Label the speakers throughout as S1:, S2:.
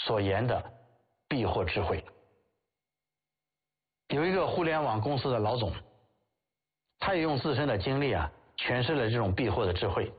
S1: 所言的避祸智慧。有一个互联网公司的老总，他也用自身的经历诠释了这种避祸的智慧。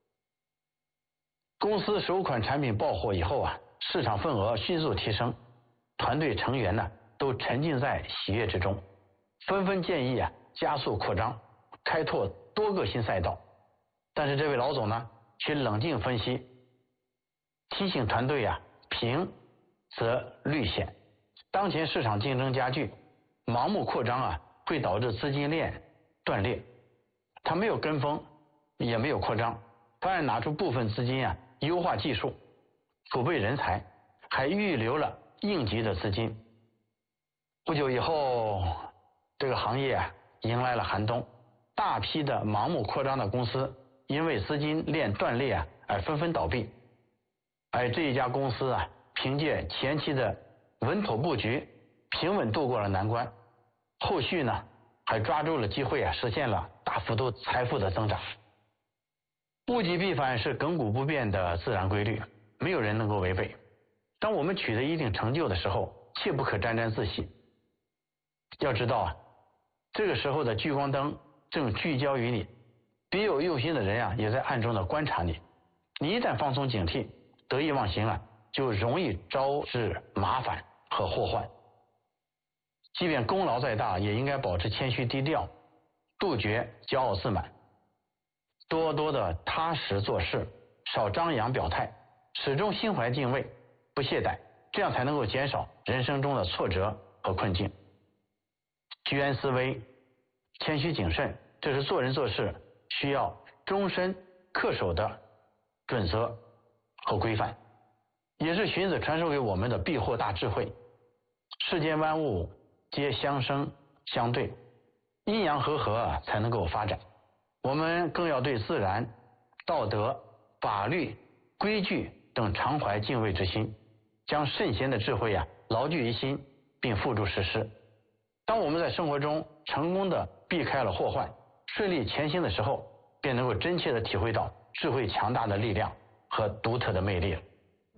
S1: 公司首款产品爆火以后市场份额迅速提升，团队成员都沉浸在喜悦之中，纷纷建议加速扩张，开拓多个新赛道。但是这位老总却冷静分析，提醒团队平则虑险，当前市场竞争加剧，盲目扩张会导致资金链断裂。他没有跟风，也没有扩张，反而拿出部分资金优化技术，储备人才，还预留了应急的资金。不久以后，这个行业迎来了寒冬，大批的盲目扩张的公司因为资金链断裂而纷纷倒闭。而这一家公司凭借前期的稳妥布局，平稳度过了难关，后续还抓住了机会实现了大幅度财富的增长。物极必反是亘古不变的自然规律，没有人能够违背。当我们取得一定成就的时候，切不可沾沾自喜。要知道这个时候的聚光灯正聚焦于你，别有用心的人也在暗中的观察你。你一旦放松警惕，得意忘形就容易招致麻烦和祸患。即便功劳再大，也应该保持谦虚低调，杜绝骄傲自满，多多的踏实做事，少张扬表态，始终心怀敬畏，不懈怠，这样才能够减少人生中的挫折和困境。居安思危，谦虚谨慎，这是做人做事需要终身恪守的准则和规范，也是荀子传授给我们的避祸大智慧。世间万物皆相生相对，阴阳和合才能够发展。我们更要对自然、道德、法律、规矩等常怀敬畏之心，将圣贤的智慧牢记于心，并付诸实施。当我们在生活中成功的避开了祸患，顺利前行的时候，便能够真切的体会到智慧强大的力量和独特的魅力了。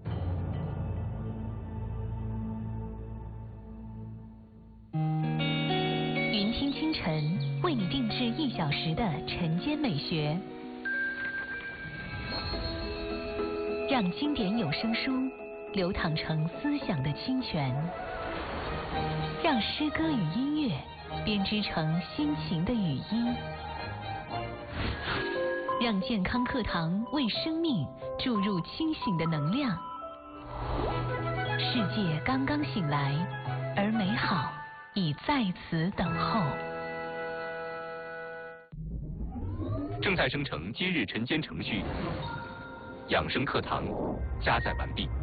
S2: 云听清晨为你定制1小时的晨间美学，让经典有声书流淌成思想的清泉，让诗歌与音乐编织成心情的语音，让健康课堂为生命注入清醒的能量。世界刚刚醒来，而美好已在此等候。
S3: 正在生成今日晨间程序，养生课堂加载完毕。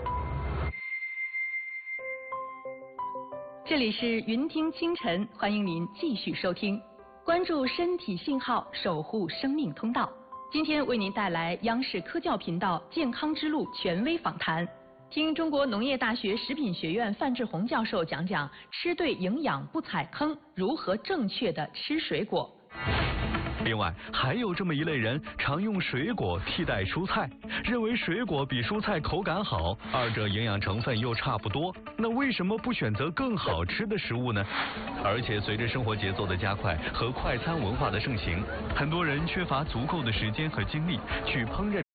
S4: 这里是云听清晨，欢迎您继续收听，关注身体信号，守护生命通道。今天为您带来央视科教频道健康之路权威访谈，听中国农业大学食品学院范志红教授讲讲吃对营养不踩坑，如何正确的吃水果。
S5: 另外，还有这么一类人，常用水果替代蔬菜，认为水果比蔬菜口感好，二者营养成分又差不多，那为什么不选择更好吃的食物呢？而且随着生活节奏的加快和快餐文化的盛行，很多人缺乏足够的时间和精力去烹饪